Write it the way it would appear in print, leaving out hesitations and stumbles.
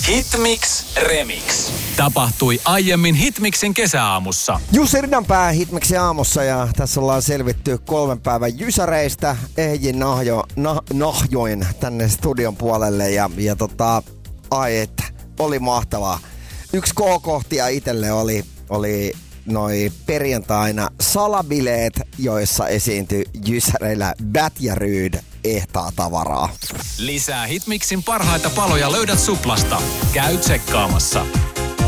Hitmix Remix. Tapahtui aiemmin Hitmixin kesäaamussa. Jussi Ridanpää Hitmixin aamussa ja tässä ollaan selvitty 3 päivän jysäreistä. Ehjin nahjoin tänne studion puolelle ja ai että oli mahtavaa. Yksi K-kohtia itselle oli noi perjantaina salabileet, joissa esiintyi jysäreillä Bät ja Ryd ehtaa tavaraa. Lisää Hitmixin parhaita paloja löydät Suplasta. Käy tsekkaamassa.